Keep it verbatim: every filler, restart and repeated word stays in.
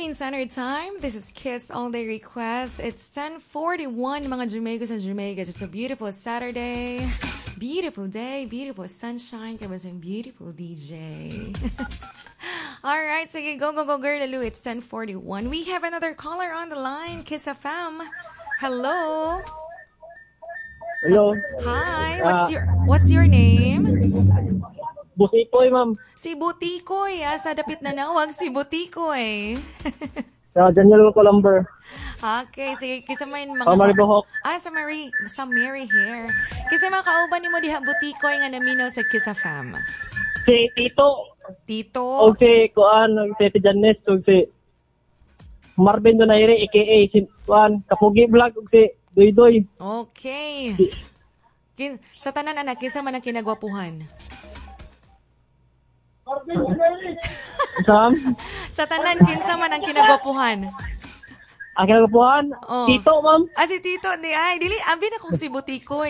Philippine Standard Time. This is Kiss All Day Request. It's ten forty-one, mga Jamaicans and Jamaicans. It's a beautiful Saturday. Beautiful day, beautiful sunshine. Kabasang beautiful D J. Alright, sige, go, go, go, girl, Lulu. It's ten forty-one. We have another caller on the line. Kiss F M. Hello. Hello. Hi. What's your What's your name? Butikoy, ma'am. Si Butikoy, ah, sa dapit na nawag si Butikoy. Sa Daniel Columber. Okay, sige, kisa may mga... Oh, Mary Bohok. Ah, sa Mary, sa Mary Hair. Kisa mga kauban ni mo diha Butikoy nga naminaw sa Kiss F M. Si Tito. Tito. O si Kuan, si Janes, o si Marvin Donaire, a k a si Kuan, Kapugi Vlog, o si Doy-Doy. Okay. Kin, sa tanan anak, kisa man ang kinagwapuhan? Sam? Sa tanan, kinsa man ang kinagwapuhan? Ang kinagwapuhan? Oh. Tito, ma'am. Ah, si Tito. Di, ay, dili, abi na kung si Butikoy.